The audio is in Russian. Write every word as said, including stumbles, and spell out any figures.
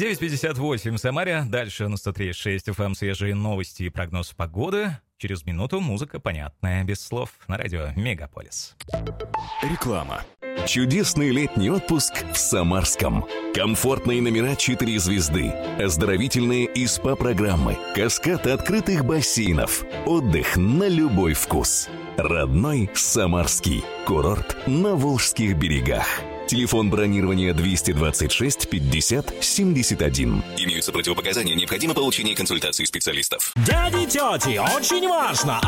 девять пятьдесят восемь в Самаре. Дальше на сто три и шесть эф эм свежие новости и прогноз погоды. Через минуту музыка понятная, без слов, на радио Мегаполис. Реклама. Чудесный летний отпуск в Самарском. Комфортные номера четыре звезды, оздоровительные и СПА-программы, каскад открытых бассейнов, отдых на любой вкус. Родной Самарский. Курорт на Волжских берегах. Телефон бронирования двести двадцать шесть пятьдесят семьдесят один. Имеются противопоказания, необходимо получение консультации специалистов. Дяди, тети, очень важно!